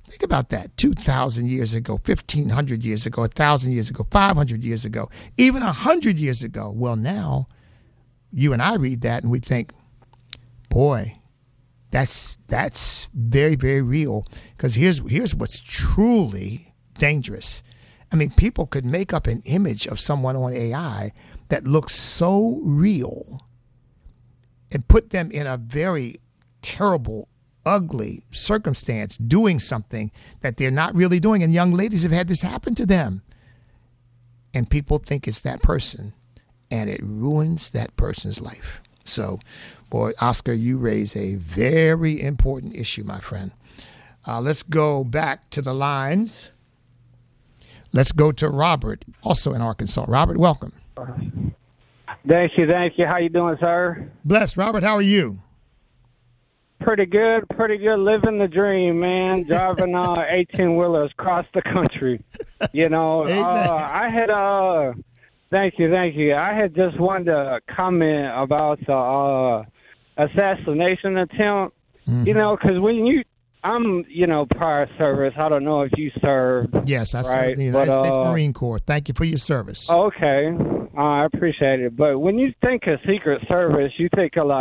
Think about that. 2,000 years ago, 1,500 years ago, 1,000 years ago, 500 years ago, even 100 years ago. Well, now you and I read that and we think, boy, that's very, very real. Because here's what's truly dangerous. I mean, people could make up an image of someone on AI that looks so real and put them in a very terrible, ugly circumstance doing something that they're not really doing. And young ladies have had this happen to them. And people think it's that person. And it ruins that person's life. So, boy, Oscar, you raise a very important issue, my friend. Let's go back to the lines. Let's go to Robert, also in Arkansas. Robert, welcome. Thank you. How you doing, sir? Blessed. Robert, how are you? Pretty good. Living the dream, man. Driving 18-wheelers across the country. You know, I had thank you. I had just wanted to comment about the assassination attempt. Mm-hmm. You know, because I'm prior service. I don't know if you served. Yes, I served in the United States Marine Corps. Thank you for your service. Okay, I appreciate it. But when you think of Secret Service, you think of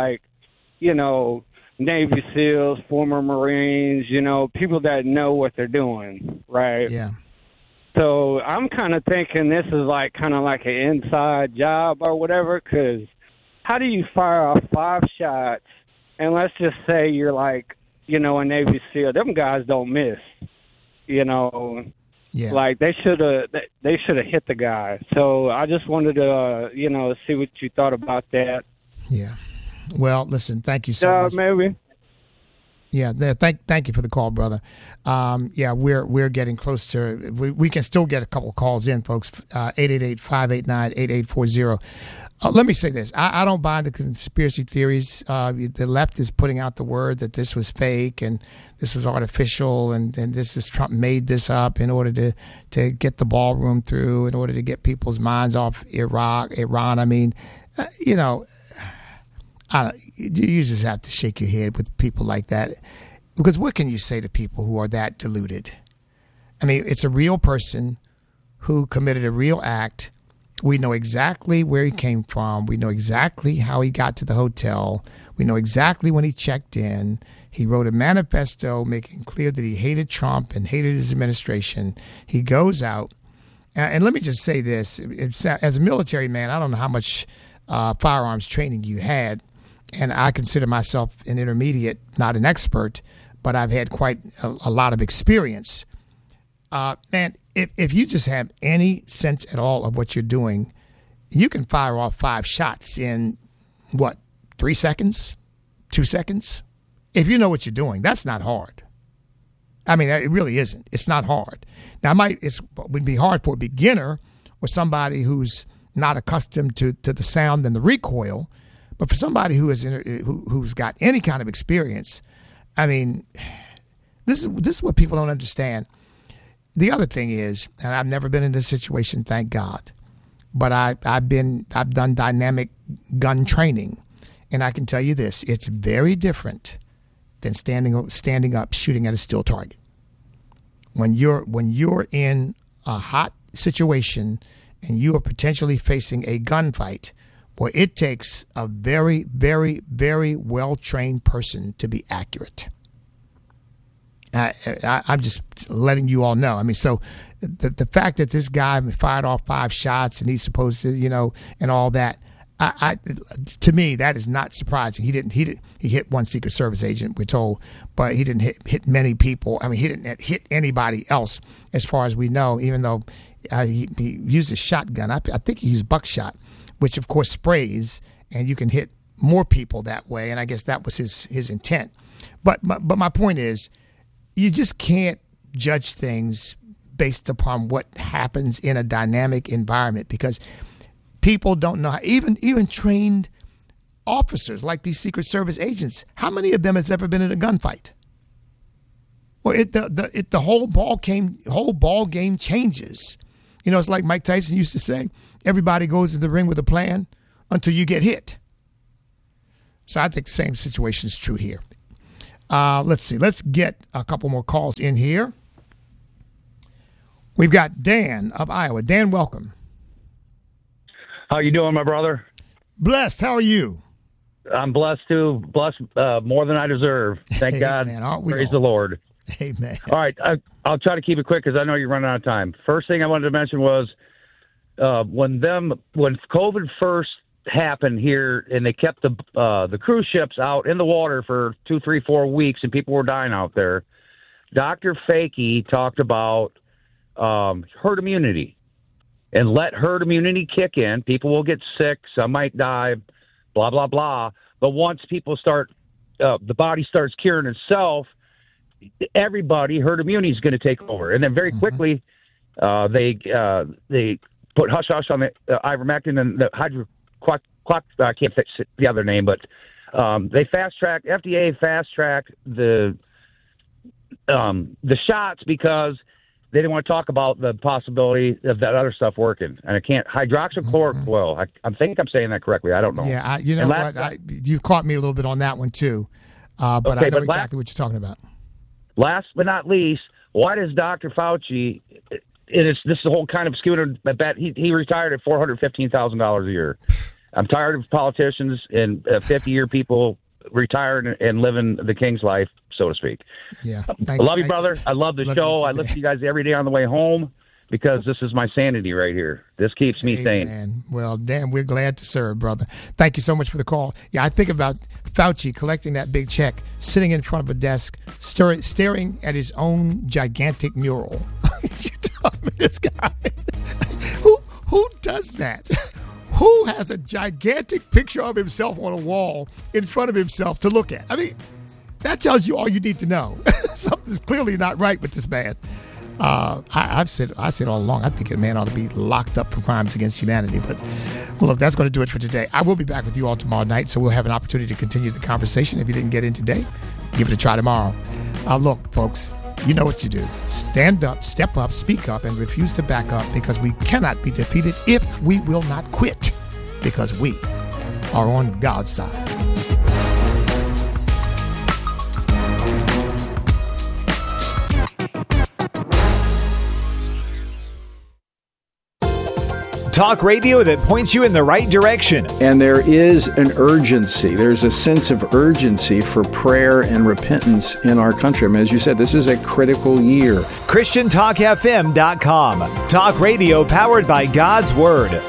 Navy SEALs, former Marines, people that know what they're doing, right? Yeah. So I'm kind of thinking this is kind of like an inside job or whatever, because how do you fire off 5 shots and let's just say you're a Navy SEAL? Them guys don't miss, Yeah. Like they should have hit the guy. So I just wanted to, see what you thought about that. Yeah. Well, listen, thank you so much. Maybe. Yeah, thank you for the call, brother. We're getting close to. We can still get a couple of calls in, folks. 888-589-8840. Let me say this: I don't buy the conspiracy theories. The left is putting out the word that this was fake and this was artificial, and this is Trump made this up in order to get the ballroom through, in order to get people's minds off Iran. I mean, you just have to shake your head with people like that, because what can you say to people who are that deluded? I mean, it's a real person who committed a real act. We know exactly where he came from. We know exactly how he got to the hotel. We know exactly when he checked in. He wrote a manifesto making clear that he hated Trump and hated his administration. He goes out. And let me just say this. As a military man, I don't know how much firearms training you had. And I consider myself an intermediate, not an expert, but I've had quite a lot of experience. Man, if you just have any sense at all of what you're doing, you can fire off 5 shots in, 3 seconds, 2 seconds? If you know what you're doing, that's not hard. I mean, it really isn't. It's not hard. Now, it would be hard for a beginner or somebody who's not accustomed to the sound and the recoil. But for somebody who's got any kind of experience, I mean, this is what people don't understand. The other thing is, and I've never been in this situation, thank God, but I've done dynamic gun training, and I can tell you this: it's very different than standing up shooting at a still target. When you're in a hot situation and you are potentially facing a gunfight, well, it takes a very, very, very well-trained person to be accurate. I'm just letting you all know. I mean, so the fact that this guy fired off 5 shots and he's supposed to, and all that, to me, that is not surprising. He hit one Secret Service agent, we're told, but he didn't hit many people. I mean, he didn't hit anybody else, as far as we know, even though he used a shotgun. I think he used buckshot, which of course sprays, and you can hit more people that way. And I guess that was his intent. But my point is, you just can't judge things based upon what happens in a dynamic environment, because people don't know how, even trained officers like these Secret Service agents, how many of them has ever been in a gunfight? Well, the whole ball game changes. It's like Mike Tyson used to say, everybody goes to the ring with a plan until you get hit. So I think the same situation is true here. Let's see. Let's get a couple more calls in here. We've got Dan of Iowa. Dan, welcome. How you doing, my brother? Blessed. How are you? I'm blessed too. Blessed more than I deserve. Thank God. Praise the Lord. Amen. All right. I'll try to keep it quick because I know you're running out of time. First thing I wanted to mention was when COVID first happened here and they kept the cruise ships out in the water for 2, 3, 4 weeks and people were dying out there. Dr. Fakey talked about herd immunity and let herd immunity kick in. People will get sick. Some might die, blah, blah, blah. But once people start, the body starts curing itself, herd immunity is going to take over. And then very quickly, they put hush hush on the ivermectin and the I can't fix it, the other name, but they FDA fast tracked the shots because they didn't want to talk about the possibility of that other stuff working. And I can't, hydroxychloroquine. I think I'm saying that correctly. I don't know. Yeah, you caught me a little bit on that one too. But I know exactly what you're talking about. Last but not least, why does Dr. Fauci, this is a whole kind of obscure bet, he retired at $415,000 a year. I'm tired of politicians and 50-year people retiring and living the king's life, so to speak. Yeah. I love you, brother. I love the show. I listen to you guys every day on the way home because this is my sanity right here. This keeps me sane. Well, Dan, we're glad to serve, brother. Thank you so much for the call. Yeah, I think about Fauci collecting that big check, sitting in front of a desk, staring at his own gigantic mural. You tell me, this guy, who does that? Who has a gigantic picture of himself on a wall in front of himself to look at? I mean, that tells you all you need to know. Something's clearly not right with this man. I said all along, I think a man ought to be locked up for crimes against humanity. But, well, look, that's going to do it for today. I will be back with you all tomorrow night, so we'll have an opportunity to continue the conversation. If you didn't get in today, give it a try tomorrow. Look, folks, you know what you do. Stand up, step up, speak up, and refuse to back up because we cannot be defeated if we will not quit because we are on God's side. Talk radio that points you in the right direction. And there is an urgency. There's a sense of urgency for prayer and repentance in our country. I mean, as you said, this is a critical year. ChristianTalkFM.com. Talk radio powered by God's Word.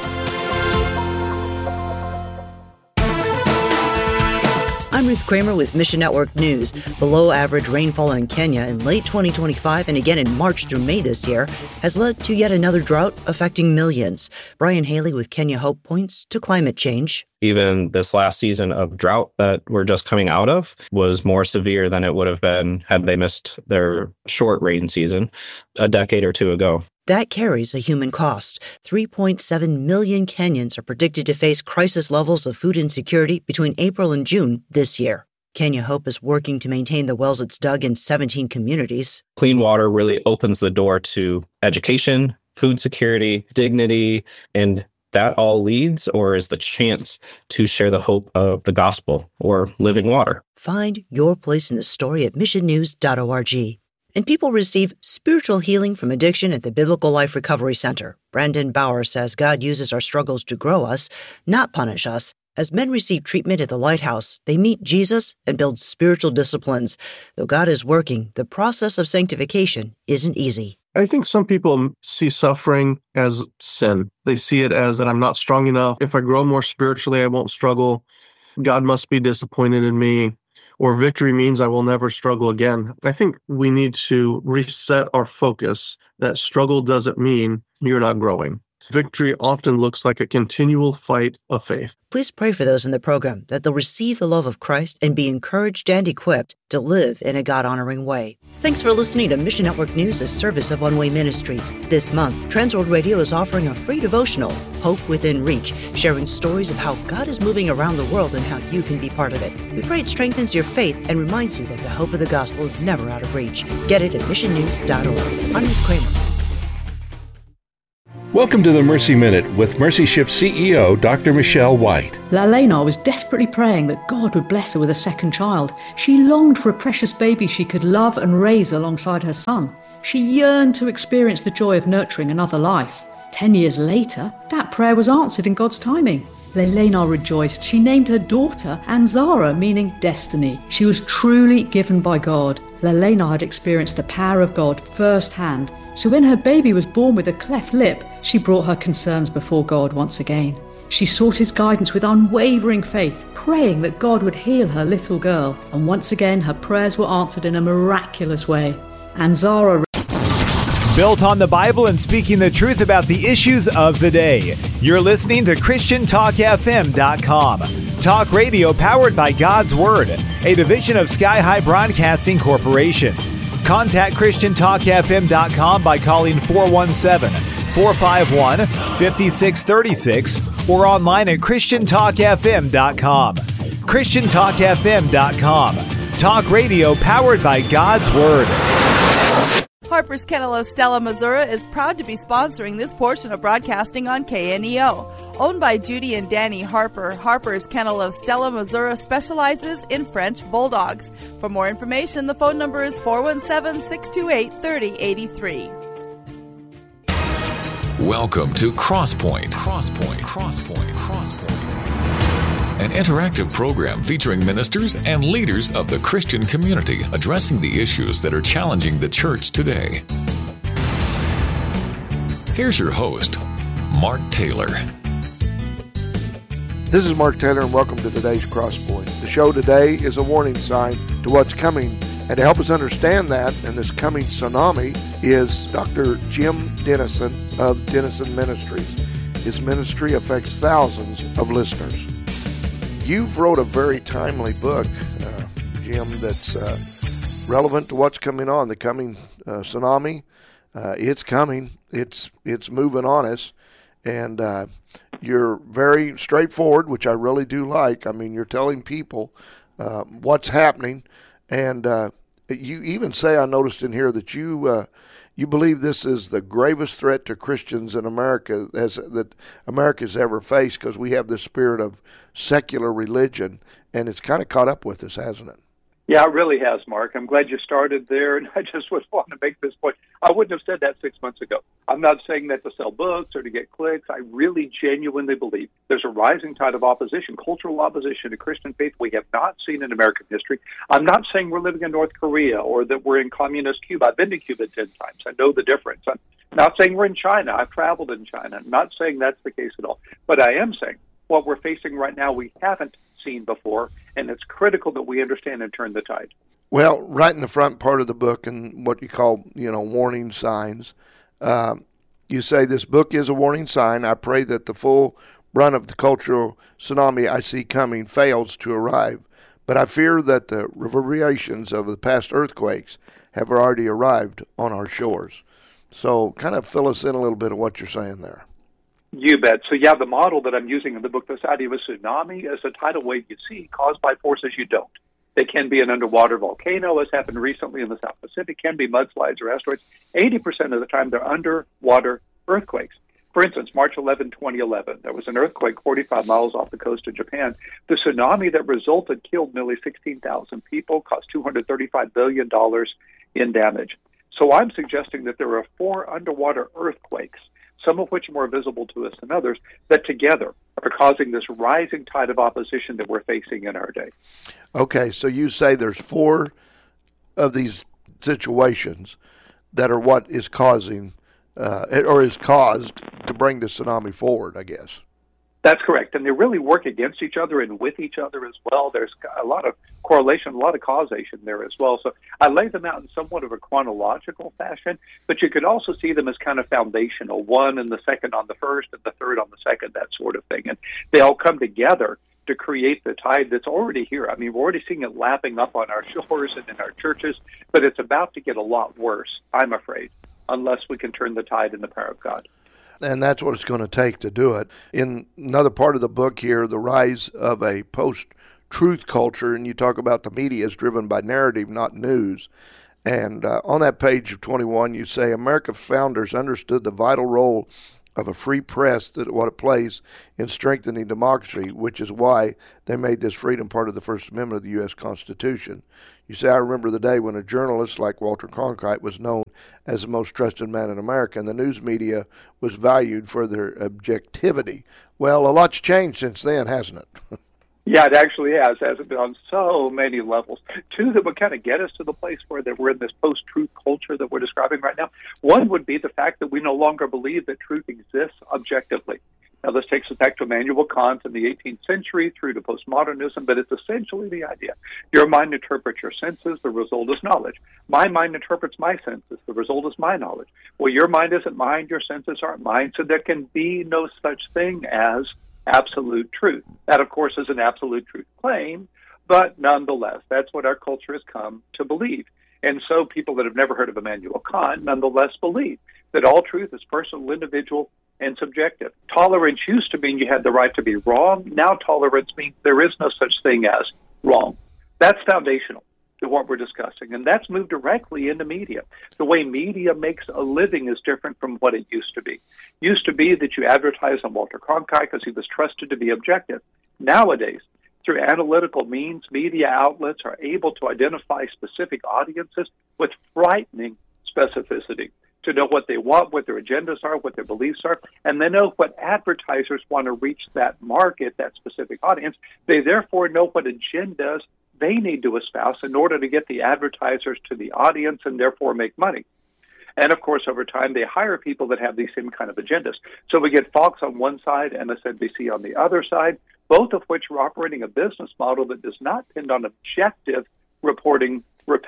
I'm Ruth Kramer with Mission Network News. Below average rainfall in Kenya in late 2025 and again in March through May this year has led to yet another drought affecting millions. Brian Haley with Kenya Hope points to climate change. Even this last season of drought that we're just coming out of was more severe than it would have been had they missed their short rain season a decade or two ago. That carries a human cost. 3.7 million Kenyans are predicted to face crisis levels of food insecurity between April and June this year. Kenya Hope is working to maintain the wells it's dug in 17 communities. Clean water really opens the door to education, food security, dignity, and that all leads or is the chance to share the hope of the gospel or living water. Find your place in the story at missionnews.org. And people receive spiritual healing from addiction at the Biblical Life Recovery Center. Brandon Bauer says God uses our struggles to grow us, not punish us. As men receive treatment at the Lighthouse, they meet Jesus and build spiritual disciplines. Though God is working, the process of sanctification isn't easy. I think some people see suffering as sin. They see it as that I'm not strong enough. If I grow more spiritually, I won't struggle. God must be disappointed in me. Or victory means I will never struggle again. I think we need to reset our focus that struggle doesn't mean you're not growing. Victory often looks like a continual fight of faith. Please pray for those in the program that they'll receive the love of Christ and be encouraged and equipped to live in a God-honoring way. Thanks for listening to Mission Network News, a service of One Way Ministries. This month, Transworld Radio is offering a free devotional, Hope Within Reach, sharing stories of how God is moving around the world and how you can be part of it. We pray it strengthens your faith and reminds you that the hope of the gospel is never out of reach. Get it at missionnews.org. I'm Ruth Kramer. Welcome to the Mercy Minute with Mercy Ship CEO Dr. Michelle White. Lalena was desperately praying that God would bless her with a second child. She longed for a precious baby she could love and raise alongside her son. She yearned to experience the joy of nurturing another life. 10 years later, that prayer was answered in God's timing. Lalena rejoiced. She named her daughter Anzara, meaning destiny. She was truly given by God. Lalena had experienced the power of God firsthand. So when her baby was born with a cleft lip, she brought her concerns before God once again. She sought his guidance with unwavering faith, praying that God would heal her little girl. And once again, her prayers were answered in a miraculous way. Anzara. Built on the Bible and speaking the truth about the issues of the day. You're listening to ChristianTalkFM.com. Talk radio powered by God's Word, a division of Sky High Broadcasting Corporation. Contact ChristianTalkFM.com by calling 417-451-5636 or online at ChristianTalkFM.com. ChristianTalkFM.com. Talk radio powered by God's Word. Harper's Kennel of Stella, Missouri is proud to be sponsoring this portion of broadcasting on KNEO. Owned by Judy and Danny Harper, Harper's Kennel of Stella, Missouri specializes in French Bulldogs. For more information, the phone number is 417-628-3083. Welcome to Crosspoint. An interactive program featuring ministers and leaders of the Christian community addressing the issues that are challenging the church today. Here's your host, Mark Taylor. This is Mark Taylor, and welcome to today's Crosspoint. The show today is a warning sign to what's coming, and to help us understand that and this coming tsunami is Dr. Jim Dennison of Dennison Ministries. His ministry affects thousands of listeners. You've wrote a very timely book, Jim, that's relevant to what's coming on, the coming tsunami. It's coming. It's moving on us. And you're very straightforward, which I really do like. I mean, you're telling people what's happening. And you even say, I noticed in here, that you believe this is the gravest threat to Christians in America that America's ever faced, because we have this spirit of secular religion, and it's kind of caught up with us, hasn't it? Yeah, it really has, Mark. I'm glad you started there, and I just would want to make this point. I wouldn't have said that 6 months ago. I'm not saying that to sell books or to get clicks. I really genuinely believe there's a rising tide of opposition, cultural opposition to Christian faith we have not seen in American history. I'm not saying we're living in North Korea or that we're in communist Cuba. I've been to Cuba 10 times. I know the difference. I'm not saying we're in China. I've traveled in China. I'm not saying that's the case at all. But I am saying what we're facing right now we haven't seen before, and it's critical that we understand and turn the tide. Well, right in the front part of the book, and what you call, warning signs, you say this book is a warning sign. I pray that the full brunt of the cultural tsunami I see coming fails to arrive, but I fear that the reverberations of the past earthquakes have already arrived on our shores. So kind of fill us in a little bit of what you're saying there. You bet. So, the model that I'm using in the book, this idea of a tsunami, is a tidal wave you see caused by forces you don't. They can be an underwater volcano, as happened recently in the South Pacific, can be mudslides or asteroids. 80% of the time, they're underwater earthquakes. For instance, March 11, 2011, there was an earthquake 45 miles off the coast of Japan. The tsunami that resulted killed nearly 16,000 people, caused $235 billion in damage. So I'm suggesting that there are 4 underwater earthquakes, some of which are more visible to us than others, that together are causing this rising tide of opposition that we're facing in our day. Okay, so you say there's 4 of these situations that are what is causing, or is caused to bring the tsunami forward, I guess. That's correct, and they really work against each other and with each other as well. There's a lot of correlation, a lot of causation there as well. So I lay them out in somewhat of a chronological fashion, but you could also see them as kind of foundational, one and the second on the first and the third on the second, that sort of thing. And they all come together to create the tide that's already here. I mean, we're already seeing it lapping up on our shores and in our churches, but it's about to get a lot worse, I'm afraid, unless we can turn the tide in the power of God. And that's what it's going to take to do it. In another part of the book here, the rise of a post-truth culture, and you talk about the media is driven by narrative, not news. And on that page of 21, you say, America's founders understood the vital role of a free press, that what it plays in strengthening democracy, which is why they made this freedom part of the First Amendment of the U.S. Constitution. You say, I remember the day when a journalist like Walter Cronkite was known as the most trusted man in America, and the news media was valued for their objectivity. Well, a lot's changed since then, hasn't it? Yeah, it actually hasn't it, on so many levels. Two that would kind of get us to the place where that we're in this post-truth culture that we're describing right now. One would be the fact that we no longer believe that truth exists objectively. Now, this takes us back to Immanuel Kant in the 18th century through to postmodernism, but it's essentially the idea. Your mind interprets your senses, the result is knowledge. My mind interprets my senses, the result is my knowledge. Well, your mind isn't mine, your senses aren't mine, so there can be no such thing as absolute truth. That, of course, is an absolute truth claim, but nonetheless, that's what our culture has come to believe. And so people that have never heard of Immanuel Kant nonetheless believe that all truth is personal, individual, and subjective. Tolerance used to mean you had the right to be wrong. Now tolerance means there is no such thing as wrong. That's foundational to what we're discussing, and that's moved directly into media. The way media makes a living is different from what it used to be. It used to be that you advertised on Walter Cronkite because he was trusted to be objective. Nowadays, through analytical means, media outlets are able to identify specific audiences with frightening specificity, to know what they want, what their agendas are, what their beliefs are, and they know what advertisers want to reach that market, that specific audience. They therefore know what agendas they need to espouse in order to get the advertisers to the audience and therefore make money. And, of course, over time, they hire people that have these same kind of agendas. So we get Fox on one side and MSNBC on the other side, both of which are operating a business model that does not depend on objective reporting,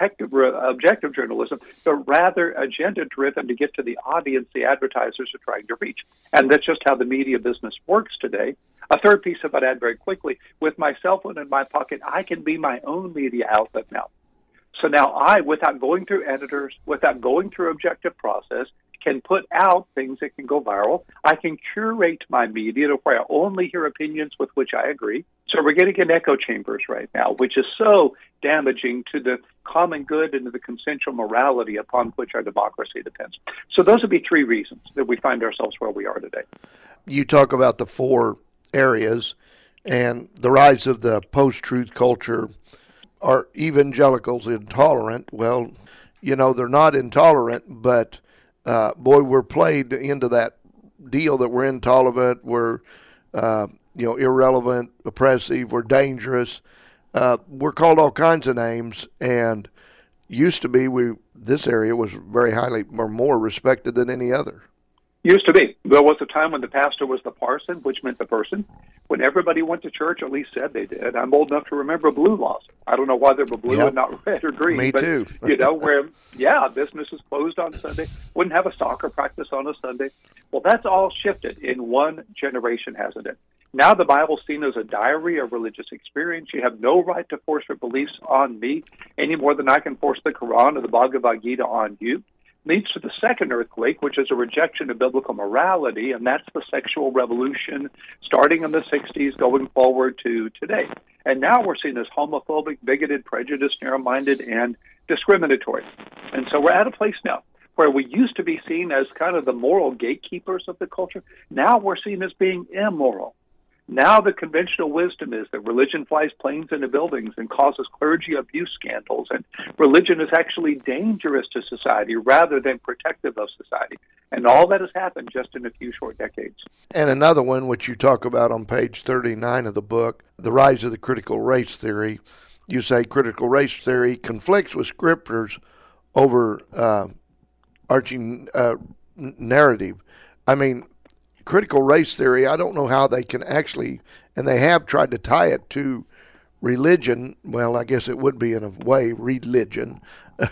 objective journalism, but rather agenda-driven to get to the audience the advertisers are trying to reach. And that's just how the media business works today. A third piece of it, I'd add very quickly, with my cell phone in my pocket, I can be my own media outlet now. So now I, without going through editors, without going through objective process, can put out things that can go viral. I can curate my media to where I only hear opinions with which I agree. So we're getting in echo chambers right now, which is so damaging to the common good and to the consensual morality upon which our democracy depends. So those would be three reasons that we find ourselves where we are today. You talk about the four areas and the rise of the post-truth culture. Are evangelicals intolerant? Well, you know, they're not intolerant, but boy, we're played into that deal that we're intolerant, we're irrelevant, oppressive, we're dangerous. We're called all kinds of names, and used to be this area was very highly or more respected than any other. Used to be. There was a time when the pastor was the parson, which meant the person. When everybody went to church, at least said they did. I'm old enough to remember blue laws. I don't know why they were blue and not red or green. Me but, too. where, businesses closed on Sunday, wouldn't have a soccer practice on a Sunday. Well, that's all shifted in one generation, hasn't it? Now the Bible's seen as a diary of religious experience. You have no right to force your beliefs on me any more than I can force the Quran or the Bhagavad Gita on you. Leads to the second earthquake, which is a rejection of biblical morality, and that's the sexual revolution starting in the 60s going forward to today. And now we're seen as homophobic, bigoted, prejudiced, narrow-minded, and discriminatory. And so we're at a place now where we used to be seen as kind of the moral gatekeepers of the culture. Now we're seen as being immoral. Now the conventional wisdom is that religion flies planes into buildings and causes clergy abuse scandals, and religion is actually dangerous to society rather than protective of society. And all that has happened just in a few short decades. And another one, which you talk about on page 39 of the book, the rise of the critical race theory. You say critical race theory conflicts with scriptures over arching narrative. I mean, critical race theory, I don't know how they can actually, and they have tried to tie it to religion. Well, I guess it would be in a way religion.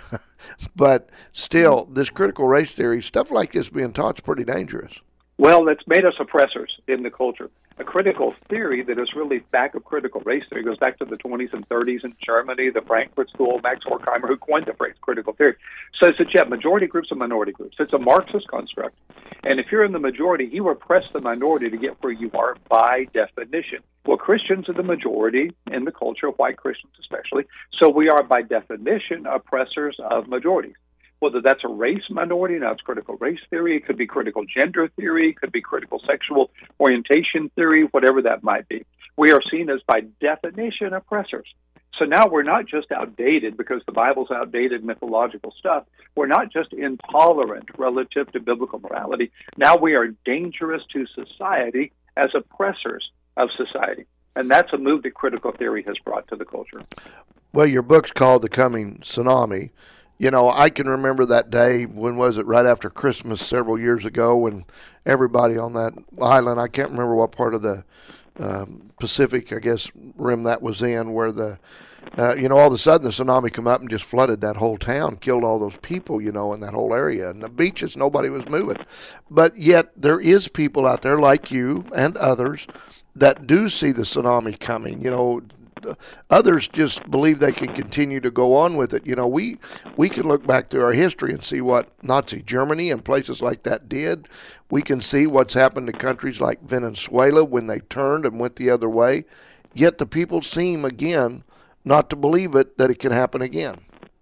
But still, this critical race theory, stuff like this being taught is pretty dangerous. Well, that's made us oppressors in the culture. A critical theory that is really back of critical race theory goes back to the 20s and 30s in Germany, the Frankfurt School, Max Horkheimer, who coined the phrase critical theory, says that you have majority groups and minority groups. It's a Marxist construct. And if you're in the majority, you oppress the minority to get where you are by definition. Well, Christians are the majority in the culture, white Christians especially, so we are by definition oppressors of majorities. whether that's a race minority, now it's critical race theory, it could be critical gender theory, it could be critical sexual orientation theory, whatever that might be. We are seen as, by definition, oppressors. So now we're not just outdated because the Bible's outdated mythological stuff. We're not just intolerant relative to biblical morality. Now we are dangerous to society as oppressors of society. And that's a move that critical theory has brought to the culture. Well, your book's called The Coming Tsunami. You know, I can remember that day, when was it, right after Christmas several years ago, when everybody on that island, I can't remember what part of the Pacific, I guess, rim that was in, where all of a sudden the tsunami come up and just flooded that whole town, killed all those people, in that whole area. And the beaches, nobody was moving. But yet there is people out there like you and others that do see the tsunami coming. Others just believe they can continue to go on with it. We can look back through our history and see what Nazi Germany and places like that did. We can see what's happened to countries like Venezuela when they turned and went the other way. Yet the people seem, again, not to believe that it can happen again.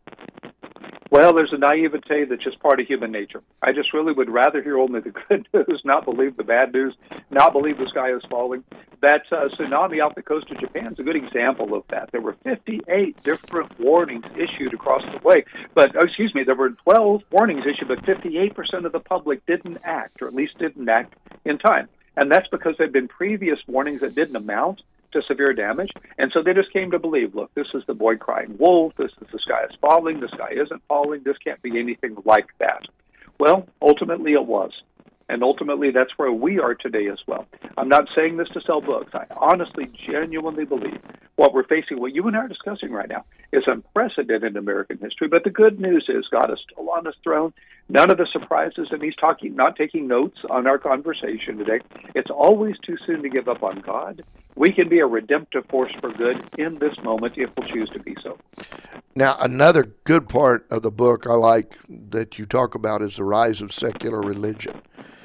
Well, there's a naivete that's just part of human nature. I just really would rather hear only the good news, not believe the bad news, not believe the sky is falling. That tsunami off the coast of Japan is a good example of that. There were 58 different warnings issued across the way. There were 12 warnings issued, but 58% of the public didn't act, or at least didn't act in time. And that's because there had been previous warnings that didn't amount to severe damage, and so they just came to believe, look, this is the boy crying wolf, this is the sky is falling, the sky isn't falling, this can't be anything like that. Well, ultimately it was. And ultimately, that's where we are today as well. I'm not saying this to sell books. I honestly, genuinely believe what we're facing, what you and I are discussing right now, is unprecedented in American history. But the good news is God is still on his throne. None of the surprises, and he's not taking notes on our conversation today. It's always too soon to give up on God. We can be a redemptive force for good in this moment if we'll choose to be so. Now, another good part of the book I like that you talk about is the rise of secular religion.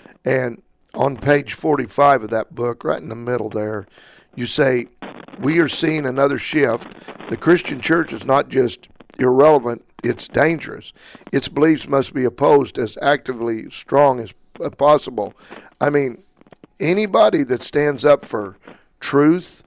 And on page 45 of that book, right in the middle there, you say, we are seeing another shift. The Christian church is not just irrelevant, it's dangerous. Its beliefs must be opposed as actively strong as possible. I mean, anybody that stands up for truth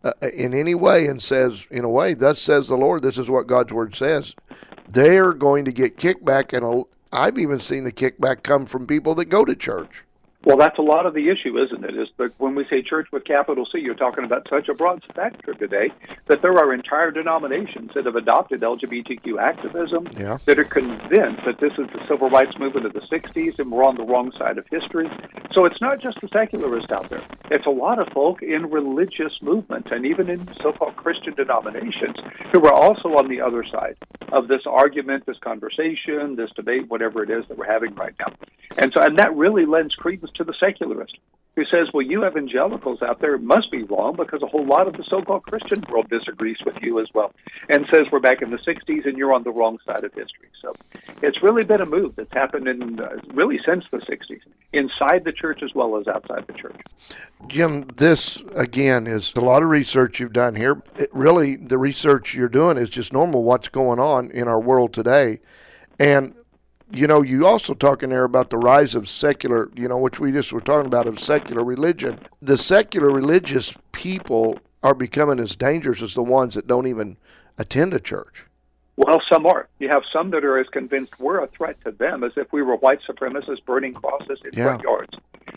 in any way and says, in a way, thus says the Lord, this is what God's word says, they're going to get kickback, and I've even seen the kickback come from people that go to church. Well, that's a lot of the issue, isn't it? Is that when we say church with capital C, you're talking about such a broad spectrum today that there are entire denominations that have adopted LGBTQ activism, that are convinced that this is the civil rights movement of the 60s and we're on the wrong side of history. So it's not just the secularists out there. It's a lot of folk in religious movements and even in so-called Christian denominations who are also on the other side of this argument, this conversation, this debate, whatever it is that we're having right now. And that really lends credence to the secularist who says, well, you evangelicals out there must be wrong because a whole lot of the so-called Christian world disagrees with you as well, and says we're back in the 60s and you're on the wrong side of history. So it's really been a move that's happened really since the 60s, inside the church as well as outside the church. Jim, this, again, is a lot of research you've done here. Really, the research you're doing is just normal what's going on in our world today. And you also talk in there about the rise of secular, which we just were talking about, of secular religion. The secular religious people are becoming as dangerous as the ones that don't even attend a church. Well, some are. You have some that are as convinced we're a threat to them as if we were white supremacists burning crosses in front yards.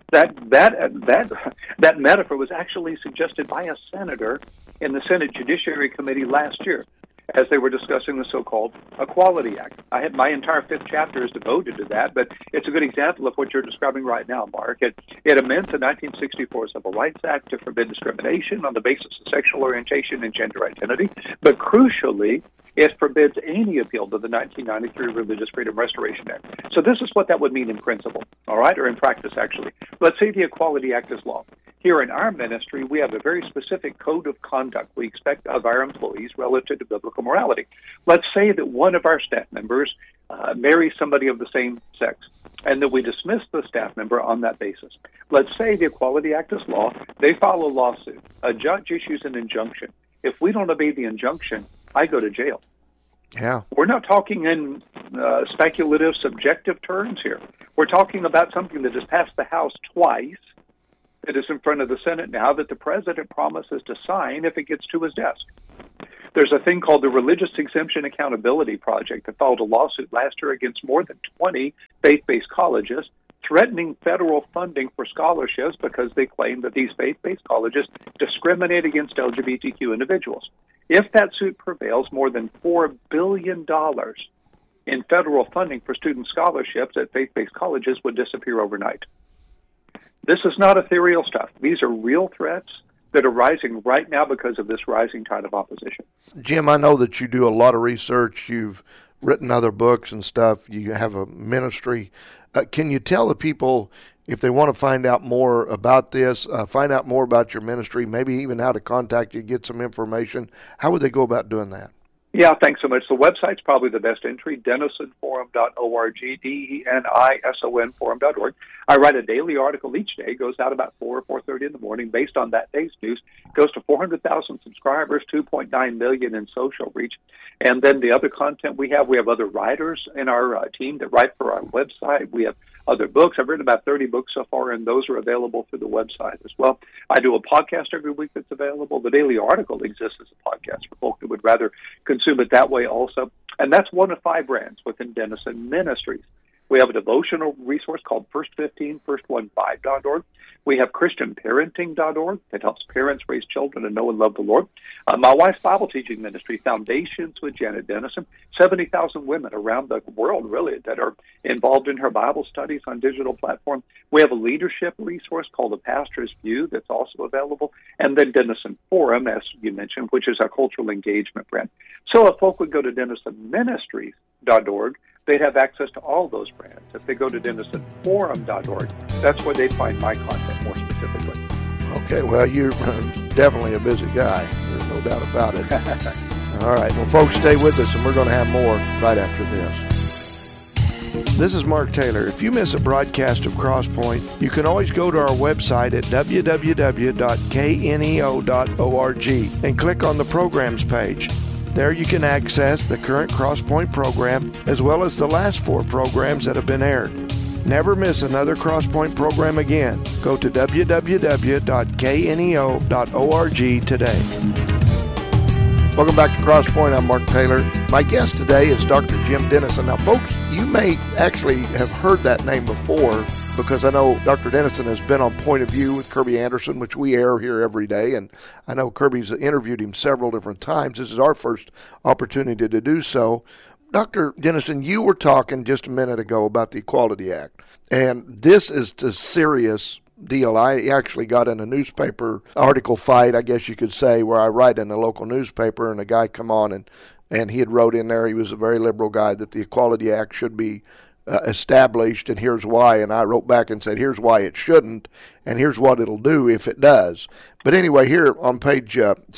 That metaphor was actually suggested by a senator in the Senate Judiciary Committee last year, as they were discussing the so-called Equality Act. My entire 5th chapter is devoted to that, but it's a good example of what you're describing right now, Mark. It amends the 1964 Civil Rights Act to forbid discrimination on the basis of sexual orientation and gender identity, but crucially, it forbids any appeal to the 1993 Religious Freedom Restoration Act. So this is what that would mean in principle, all right, or in practice, actually. Let's say the Equality Act is law. Here in our ministry, we have a very specific code of conduct we expect of our employees relative to biblical morality. Let's say that one of our staff members marries somebody of the same sex, and that we dismiss the staff member on that basis. Let's say the Equality Act is law. They file a lawsuit. A judge issues an injunction. If we don't obey the injunction, I go to jail. Yeah. We're not talking in speculative, subjective terms here. We're talking about something that has passed the House twice, that is in front of the Senate now, that the president promises to sign if it gets to his desk. There's a thing called the Religious Exemption Accountability Project that filed a lawsuit last year against more than 20 faith-based colleges, threatening federal funding for scholarships because they claim that these faith-based colleges discriminate against LGBTQ individuals. If that suit prevails, more than $4 billion in federal funding for student scholarships at faith-based colleges would disappear overnight. This is not ethereal stuff. These are real threats that are rising right now because of this rising tide of opposition. Jim, I know that you do a lot of research. You've written other books and stuff. You have a ministry. Can you tell the people, if they want to find out more about this, find out more about your ministry, maybe even how to contact you, get some information, how would they go about doing that? Yeah, thanks so much. The website's probably the best entry, denisonforum.org, DENISON forum.org. I write a daily article each day, goes out about 4 or 4:30 in the morning based on that day's news. Goes to 400,000 subscribers, 2.9 million in social reach. And then the other content we have other writers in our team that write for our website. We have other books. I've written about 30 books so far, and those are available through the website as well. I do a podcast every week that's available. The daily article exists as a podcast for folk that would rather consume it that way also. And that's one of 5 brands within Denison Ministries. We have a devotional resource called First 15, First15.org. We have ChristianParenting.org that helps parents raise children and know and love the Lord. My wife's Bible teaching ministry, Foundations with Janet Denison. 70,000 women around the world, really, that are involved in her Bible studies on digital platform. We have a leadership resource called The Pastor's View that's also available. And then Denison Forum, as you mentioned, which is our cultural engagement brand. So if folk would go to DenisonMinistries.org, they'd have access to all those brands. If they go to DenisonForum.org, that's where they'd find my content more specifically. Okay, well, you're definitely a busy guy. There's no doubt about it. All right, well, folks, stay with us, and we're going to have more right after this. This is Mark Taylor. If you miss a broadcast of Crosspoint, you can always go to our website at www.kneo.org and click on the programs page. There you can access the current Crosspoint program as well as the last 4 programs that have been aired. Never miss another Crosspoint program again. Go to www.kneo.org today. Welcome back to Crosspoint. I'm Mark Taylor. My guest today is Dr. Jim Denison. Now, folks, you may actually have heard that name before because I know Dr. Denison has been on Point of View with Kirby Anderson, which we air here every day, and I know Kirby's interviewed him several different times. This is our first opportunity to do so. Dr. Denison, you were talking just a minute ago about the Equality Act, and this is a serious deal. I actually got in a newspaper article fight, I guess you could say, where I write in a local newspaper, and a guy come on and he had wrote in there, he was a very liberal guy, that the Equality Act should be established, and here's why. And I wrote back and said, here's why it shouldn't, and here's what it'll do if it does. But anyway, here on page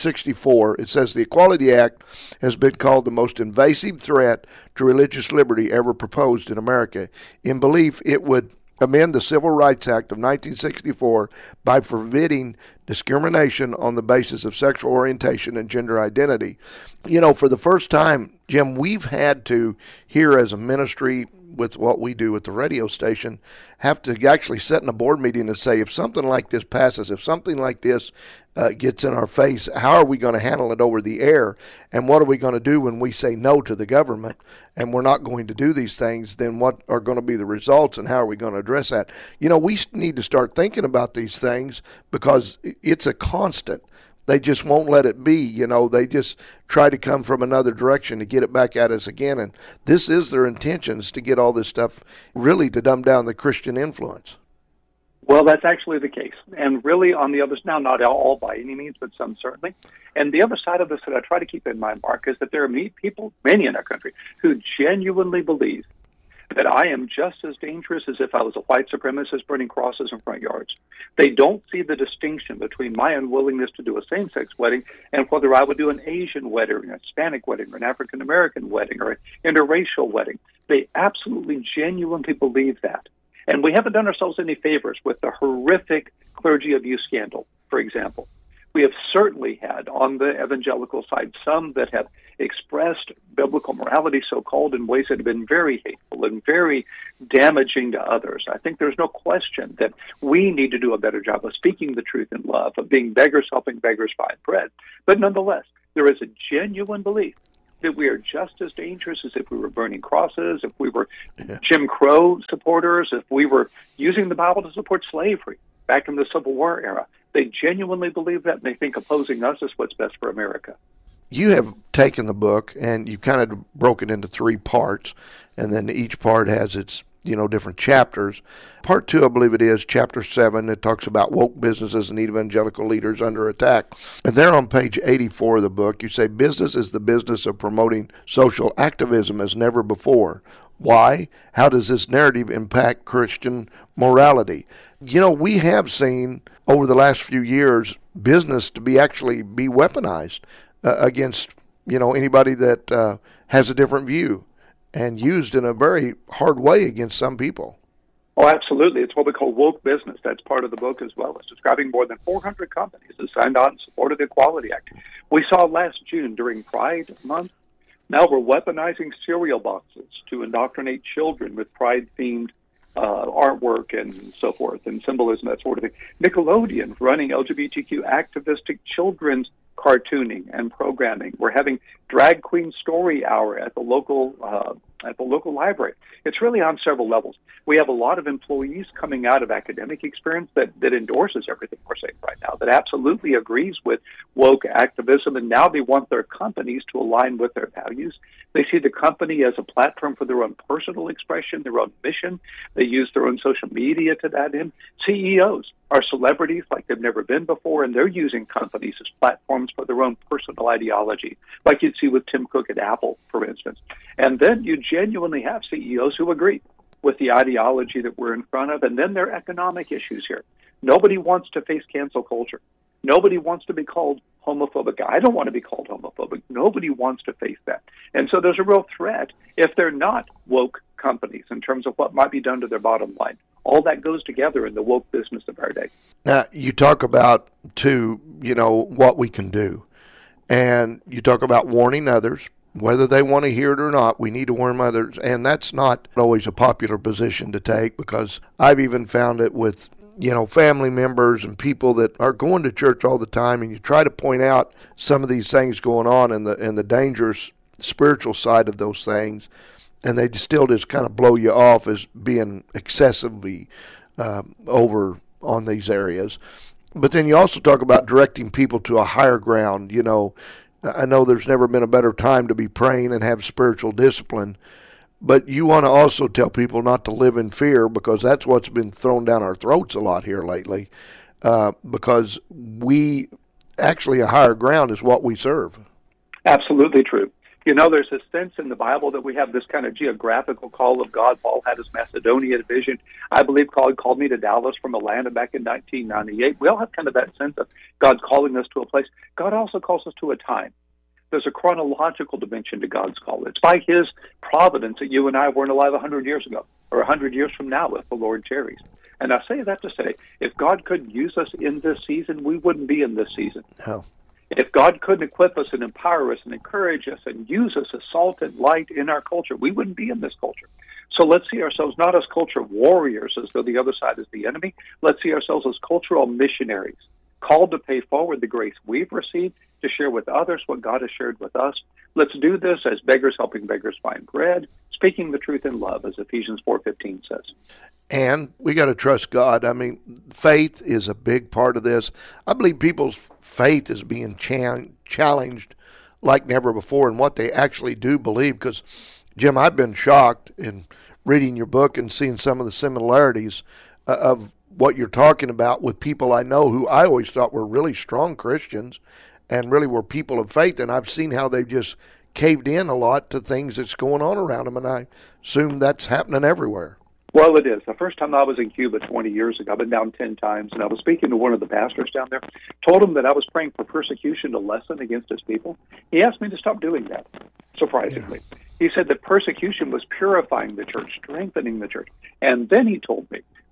64, it says the Equality Act has been called the most invasive threat to religious liberty ever proposed in America. In belief, it would amend the Civil Rights Act of 1964 by forbidding discrimination on the basis of sexual orientation and gender identity. You know, for the first time, Jim, we've had to, here as a ministry with what we do at the radio station, have to actually sit in a board meeting and say, if something like this passes, if something like this gets in our face, how are we going to handle it over the air? And what are we going to do when we say no to the government and we're not going to do these things? Then what are going to be the results, and how are we going to address that? You know, we need to start thinking about these things because it's a constant. They just won't let it be. You know, they just try to come from another direction to get it back at us again. And this is their intentions, to get all this stuff really to dumb down the Christian influence. Well, that's actually the case. And really on the other, now not all by any means, but some certainly. And the other side of this that I try to keep in mind, Mark, is that there are people, many in our country, who genuinely believe that I am just as dangerous as if I was a white supremacist burning crosses in front yards. They don't see the distinction between my unwillingness to do a same-sex wedding and whether I would do an Asian wedding, or a Hispanic wedding, or an African-American wedding, or an interracial wedding. They absolutely, genuinely believe that. And we haven't done ourselves any favors with the horrific clergy abuse scandal, for example. We have certainly had on the evangelical side some that have expressed biblical morality, so-called, in ways that have been very hateful and very damaging to others. I think there's no question that we need to do a better job of speaking the truth in love, of being beggars helping beggars find bread. But nonetheless, there is a genuine belief that we are just as dangerous as if we were burning crosses, if we were Jim Crow supporters, if we were using the Bible to support slavery back in the Civil War era. They genuinely believe that, and they think opposing us is what's best for America. You have taken the book and you kind of broke it into 3 parts, and then each part has its, different chapters. Part 2, I believe it is, chapter 7, it talks about woke businesses and evangelical leaders under attack. And there on page 84 of the book, you say, business is the business of promoting social activism as never before. Why? How does this narrative impact Christian morality? We have seen over the last few years business to be weaponized against, anybody that has a different view, and used in a very hard way against some people. Oh, absolutely. It's what we call woke business. That's part of the book as well. It's describing more than 400 companies that signed on in support of the Equality Act. We saw last June during Pride Month. Now we're weaponizing cereal boxes to indoctrinate children with Pride-themed artwork and so forth, and symbolism, that sort of thing. Nickelodeon running LGBTQ activistic children's cartooning and programming. We're having drag queen story hour at the local library. It's really on several levels. We have a lot of employees coming out of academic experience that endorses everything we're saying right now, that absolutely agrees with woke activism, and now they want their companies to align with their values. They see the company as a platform for their own personal expression, their own mission. They use their own social media to that end. CEOs are celebrities like they've never been before, and they're using companies as platforms for their own personal ideology, like you'd see with Tim Cook at Apple, for instance. And then you genuinely have CEOs who agree with the ideology that we're in front of, and then there are economic issues here. Nobody wants to face cancel culture. Nobody wants to be called homophobic. I don't want to be called homophobic. Nobody wants to face that. And so there's a real threat if they're not woke companies in terms of what might be done to their bottom line. All that goes together in the woke business of our day. Now, you talk about, too, what we can do. And you talk about warning others. Whether they want to hear it or not, we need to warn others. And that's not always a popular position to take, because I've even found it with, family members and people that are going to church all the time, and you try to point out some of these things going on and the dangerous spiritual side of those things, and they still just kind of blow you off as being excessively over on these areas. But then you also talk about directing people to a higher ground. I know there's never been a better time to be praying and have spiritual discipline, but you want to also tell people not to live in fear, because that's what's been thrown down our throats a lot here lately, because a higher ground is what we serve. Absolutely true. There's a sense in the Bible that we have this kind of geographical call of God. Paul had his Macedonia vision. I believe God called me to Dallas from Atlanta back in 1998. We all have kind of that sense of God calling us to a place. God also calls us to a time. There's a chronological dimension to God's call. It's by His providence that you and I weren't alive 100 years ago, or 100 years from now if the Lord tarries. And I say that to say, if God couldn't use us in this season, we wouldn't be in this season. No. If God couldn't equip us and empower us and encourage us and use us as salt and light in our culture, we wouldn't be in this culture. So let's see ourselves not as culture warriors, as though the other side is the enemy. Let's see ourselves as cultural missionaries, called to pay forward the grace we've received, to share with others what God has shared with us. Let's do this as beggars helping beggars find bread, speaking the truth in love, as Ephesians 4:15 says. And we got to trust God. I mean, faith is a big part of this. I believe people's faith is being challenged like never before in what they actually do believe. Because, Jim, I've been shocked in reading your book and seeing some of the similarities of what you're talking about with people I know who I always thought were really strong Christians and really were people of faith. And I've seen how they've just caved in a lot to things that's going on around them. And I assume that's happening everywhere. Well, it is. The first time I was in Cuba 20 years ago, I've been down 10 times, and I was speaking to one of the pastors down there, told him that I was praying for persecution to lessen against his people. He asked me to stop doing that, surprisingly. Yeah. He said that persecution was purifying the church, strengthening the church. And then he told me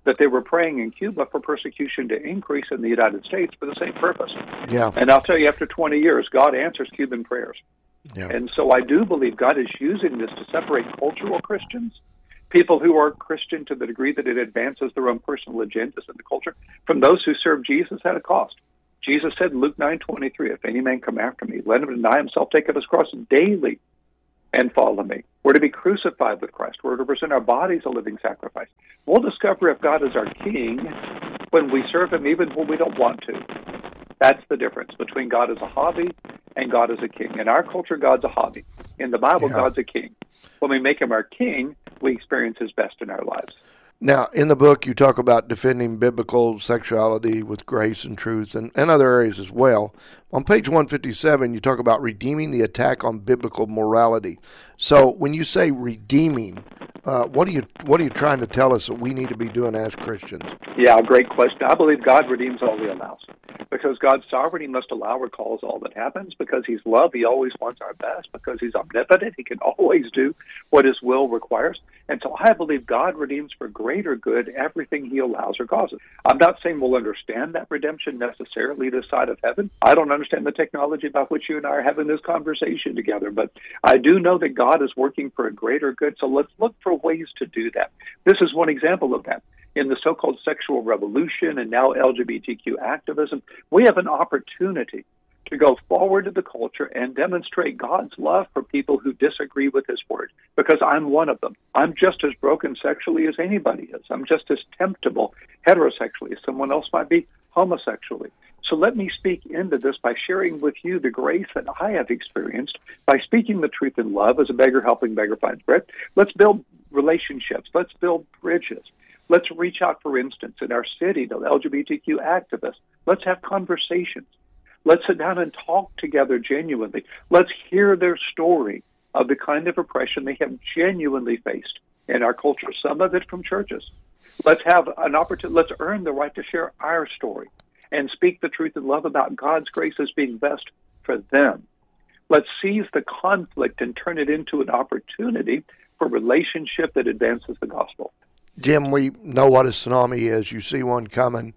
that they were praying in Cuba for persecution to increase in the United States for the same purpose. Yeah. And I'll tell you, after 20 years, God answers Cuban prayers. Yeah. And so I do believe God is using this to separate cultural Christians, people who are Christian to the degree that it advances their own personal agendas in the culture, from those who serve Jesus at a cost. Jesus said in Luke 9:23, if any man come after me, let him deny himself, take up his cross daily, and follow me. We're to be crucified with Christ. We're to present our bodies a living sacrifice. We'll discover if God is our king when we serve him, even when we don't want to. That's the difference between God as a hobby and God as a king. In our culture, God's a hobby. In the Bible, God's a king. When we make him our king, we experience his best in our lives. Now, in the book, you talk about defending biblical sexuality with grace and truth and other areas as well. On page 157, you talk about redeeming the attack on biblical morality. So when you say redeeming, what are you trying to tell us that we need to be doing as Christians? Yeah, great question. I believe God redeems all he allows. Because God's sovereignty must allow or cause all that happens. Because he's love, he always wants our best. Because he's omnipotent, he can always do what his will requires. And so I believe God redeems for greater good everything he allows or causes. I'm not saying we'll understand that redemption necessarily this side of heaven. I don't understand the technology about which you and I are having this conversation together, but I do know that God is working for a greater good. So let's look for ways to do that. This is one example of that. In the so-called sexual revolution and now LGBTQ activism, we have an opportunity to go forward to the culture and demonstrate God's love for people who disagree with his word, because I'm one of them. I'm just as broken sexually as anybody is. I'm just as temptable heterosexually as someone else might be homosexually. So let me speak into this by sharing with you the grace that I have experienced by speaking the truth in love as a beggar helping beggar finds bread. Let's build relationships. Let's build bridges. Let's reach out, for instance, in our city to LGBTQ activists. Let's have conversations. Let's sit down and talk together genuinely. Let's hear their story of the kind of oppression they have genuinely faced in our culture, some of it from churches. Let's have an opportunity. Let's earn the right to share our story and speak the truth in love about God's grace as being best for them. Let's seize the conflict and turn it into an opportunity for relationship that advances the gospel. Jim, we know what a tsunami is. You see one coming,